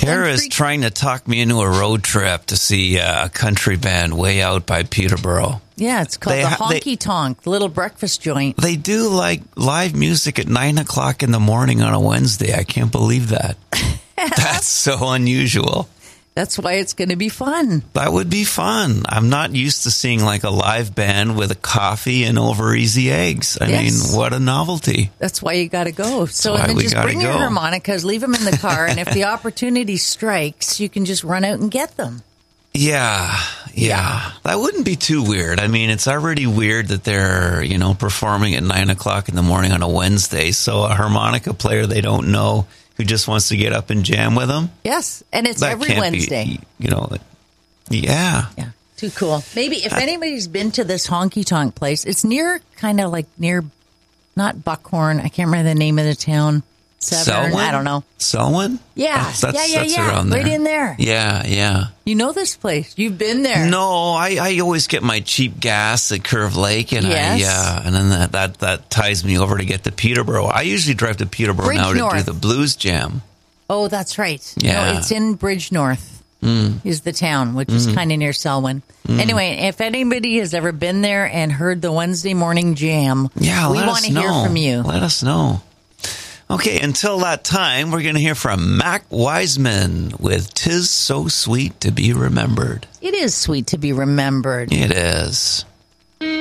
Tara's trying to talk me into a road trip to see a country band way out by Peterborough. Yeah, it's called the Honky Tonk, the little breakfast joint. They do like live music at 9 o'clock in the morning on a Wednesday. I can't believe that. That's so unusual. That's why it's going to be fun. That would be fun. I'm not used to seeing like a live band with a coffee and over easy eggs. I mean, what a novelty. That's why you got to go. So and then just bring your harmonicas, leave them in the car, and if the opportunity strikes, you can just run out and get them. Yeah. That wouldn't be too weird. I mean, it's already weird that they're, performing at 9 o'clock in the morning on a Wednesday. So a harmonica player they don't know who just wants to get up and jam with them. Yes, and it's every Wednesday. Yeah. Too cool. Maybe if anybody's been to this honky tonk place, it's near, not Buckhorn. I can't remember the name of the town. Severn, I don't know. Selwyn? Yeah. That's around there. Right in there. Yeah. You know this place. You've been there. No, I always get my cheap gas at Curve Lake, and and then that ties me over to get to Peterborough. I usually drive to Peterborough to do the Blues Jam. Oh, that's right. Yeah. No, it's in Bridge North is the town, which is kind of near Selwyn. Anyway, if anybody has ever been there and heard the Wednesday morning jam, we want to hear from you. Let us know. Okay, until that time, we're going to hear from Mac Wiseman with 'Tis So Sweet to Be Remembered. It is sweet to be remembered. It is.